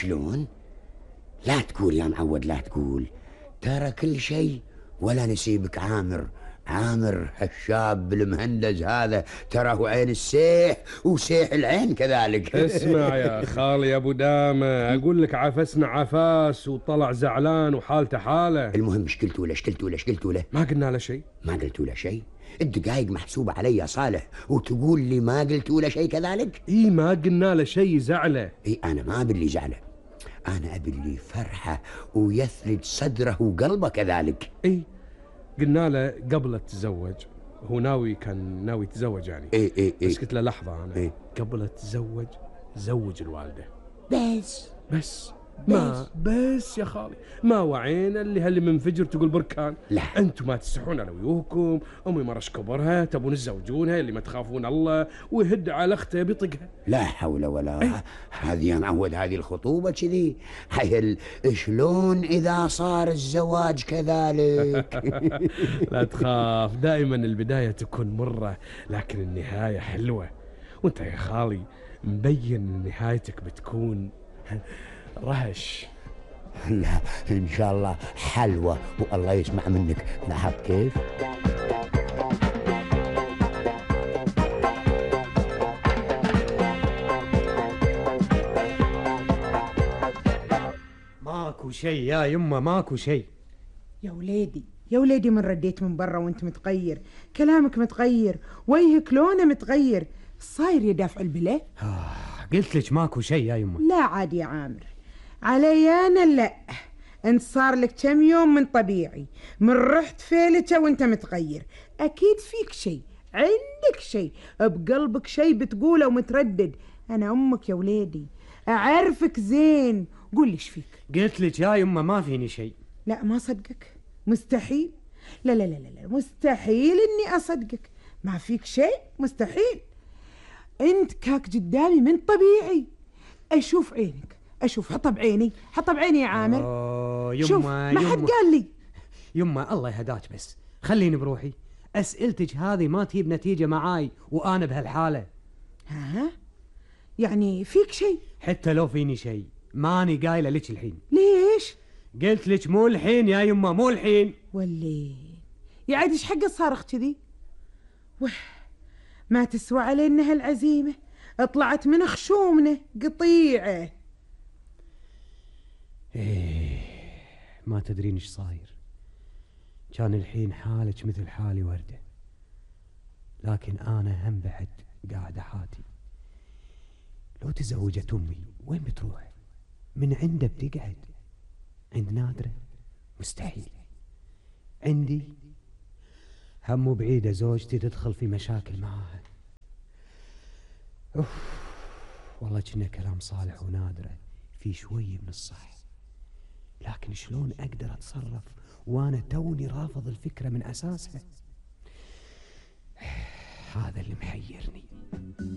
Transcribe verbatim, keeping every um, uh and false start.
شلون؟ لا تقول يا معود، لا تقول. ترى كل شيء ولا نسيبك عامر. عامر هالشاب المهندز هذا تراه عين السيح وسيح العين كذلك. اسمع يا خالي يا ابو دامه، اقول لك عفسنا عفاس وطلع زعلان وحالته حاله. المهم ايش قلتوا له؟ ايش قلتوا له؟ ايش قلتوا له؟ ما قلنا له شيء. ما قلتوا له شيء؟ الدقايق محسوبه علي يا صالح وتقول لي ما قلتوا له شيء كذلك؟ اي ما قلنا له شيء زعله. اي انا ما ابي اللي زعله، انا ابي اللي فرحه ويثلج صدره وقلبه كذلك. اي قلنا له قبل تتزوج، هو ناوي كان ناوي يتزوج يعني. اي اي اي بس قلت له لحظه انا إيه؟ قبل تتزوج زوج الوالده بس بس ما بس يا خالي ما وعينا اللي هاللي منفجر تقول بركان. لا انتم ما تستحون على ويوكم، امي مرش كبرها تبون تزوجونها اللي ما تخافون الله ويهد على اخته بيطقها. لا حول ولا إيه؟ هذه يا معود هذه الخطوبه كذي. هي شلون اذا صار الزواج كذلك؟ لا تخاف، دائما البدايه تكون مره لكن النهايه حلوه، وانت يا خالي مبين نهايتك بتكون رهش. لا ان شاء الله حلوه والله يسمع منك. لاحظ كيف؟ ماكو شيء يا يمه، ماكو شيء. يا وليدي يا وليدي من رديت من برا وانت متغير، كلامك متغير، وجهك لونه متغير، صاير يا دافع البلا؟ آه قلت لك ماكو شيء يا يمه. لا عاد يا عامر، علي انا لا. انت صار لك كم يوم من طبيعي، من رحت فيلته وانت متغير، اكيد فيك شيء، عندك شيء بقلبك، شيء بتقوله ومتردد. انا امك يا وليدي، اعرفك زين، قول لي ايش فيك. قلت لك يا يمه ما فيني شيء. لا ما صدقك، مستحيل. لا لا لا لا مستحيل اني اصدقك، ما فيك شيء، مستحيل. انت كاك قدامي من طبيعي، اشوف عينك، اشوف، حطها بعيني، حطها بعيني يا عامر. اوه يمه، شوف ما حد قال لي. يمه الله يهداك، بس خليني بروحي. اسئلتك هذه ما تجيب نتيجه معاي وانا بهالحاله. ها يعني فيك شيء؟ حتى لو فيني شيء ماني قايله لك الحين. ليش؟ قلت لك مو الحين يا يمه، مو الحين. ولي يا عاد ايش حق صارخ كذي؟ وح ما تسوى علينا هالعزيمه، طلعت من خشومنا قطيعه. ايه ما تدرين ايش صاير، كان الحين حالك مثل حالي ورده، لكن انا هم بعد قاعد حاتي. لو تزوجت امي وين بتروح؟ من عنده بتقعد؟ عند نادره؟ مستحيل. عندي هم بعيده زوجتي تدخل في مشاكل معاها. اوف والله كنا كلام صالح ونادره في شوي من الصح، لكن شلون اقدر اتصرف وانا توني رافض الفكره من اساسها؟ هذا اللي محيرني.